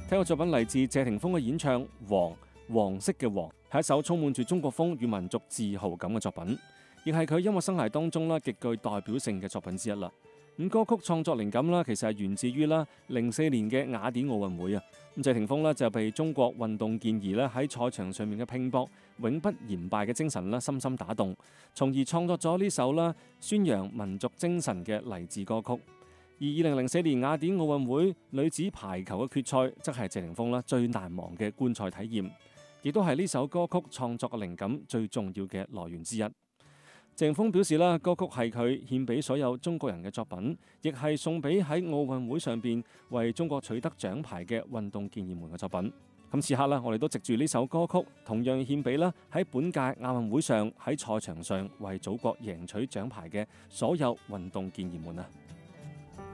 體育作品嚟自謝霆鋒嘅演唱《黃色嘅黃》，係一首充滿住中國風與民族自豪感嘅作品，亦係佢音樂生涯當中極具代表性嘅作品之一啦。咁歌曲創作靈感其實係源自於04年嘅雅典奧運會啊。咁謝霆鋒就被中國運動健兒喺賽場上面嘅拼搏、永不言敗嘅精神深深打動，從而創作咗呢首宣揚民族精神嘅勵志歌曲。而2004年雅典奧運會女子排球嘅決賽，則係謝霆鋒最難忘嘅觀賽體驗，亦都係呢首歌曲創作嘅靈感最重要嘅來源之一。謝霆鋒表示歌曲係佢獻俾所有中國人嘅作品，亦係送俾喺奧運會上邊為中國取得獎牌嘅運動健兒們嘅作品。咁此刻我哋都藉住呢首歌曲，同樣獻俾喺本屆亞運會上喺賽場上為祖國贏取獎牌嘅所有運動健兒們啊！